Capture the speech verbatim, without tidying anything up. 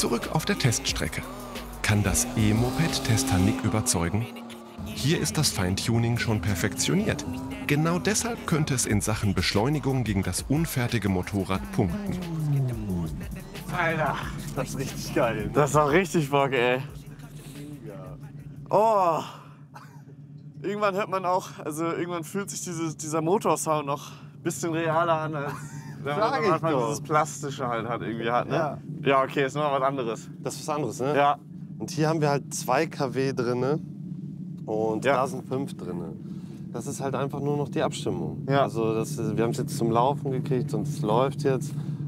Zurück auf der Teststrecke. Kann das E-Moped-Tester Nick überzeugen? Hier ist das Feintuning schon perfektioniert. Genau deshalb könnte es in Sachen Beschleunigung gegen das unfertige Motorrad punkten. Alter, das ist richtig geil. Das war richtig Bock, ey. Oh. Irgendwann hört man auch, also irgendwann fühlt sich diese, dieser Motorsound noch ein bisschen realer an, als wenn man am Anfang dieses Plastische halt hat, irgendwie hat, ne? Ja, ja, okay, ist noch was anderes. Das ist was anderes, ne? Ja. Und hier haben wir halt zwei Kilowatt drinne und Ja. da sind fünf drinne. Das ist halt einfach nur noch die Abstimmung. Ja. Also das, wir haben es jetzt zum Laufen gekriegt und es läuft jetzt.